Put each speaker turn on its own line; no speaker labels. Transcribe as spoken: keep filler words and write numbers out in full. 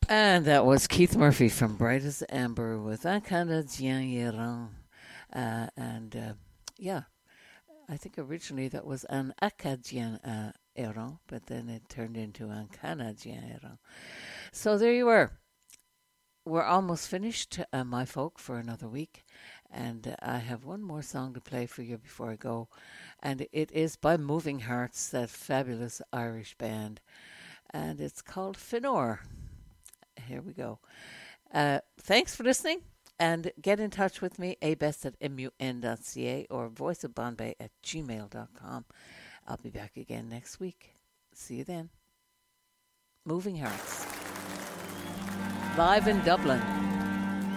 And that was Keith Murphy from Bright as Amber with Un Canadien Errant. Uh, and uh, yeah, I think originally that was Un Acadien uh, Errant, but then it turned into Un Canadien Errant. So there you were. We're almost finished, uh, my folk, for another week. And uh, I have one more song to play for you before I go. And it is by Moving Hearts, that fabulous Irish band. And it's called Finor. Here we go. Uh, thanks for listening, and get in touch with me, abest at mun dot c a or voiceofbombay at gmail dot com. I'll be back again next week. See you then. Moving Hearts. Live in Dublin.